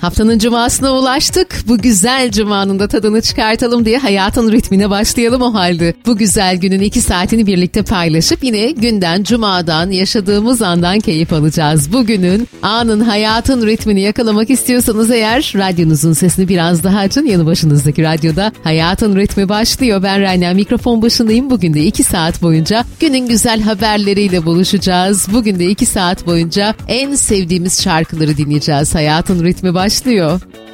Haftanın cumasına ulaştık. Bu güzel cumanın da tadını çıkartalım diye hayatın ritmine başlayalım o halde. Bu güzel günün 2 saatini birlikte paylaşıp yine günden, cumadan, yaşadığımız andan keyif alacağız. Bugünün, anın, hayatın ritmini yakalamak istiyorsanız eğer radyonuzun sesini biraz daha açın. Yanı başınızdaki radyoda hayatın ritmi başlıyor. Ben Rayna, mikrofon başındayım. Bugün de 2 saat boyunca günün güzel haberleriyle buluşacağız. Bugün de 2 saat boyunca en sevdiğimiz şarkıları dinleyeceğiz. Hayatın ritmi başlıyor.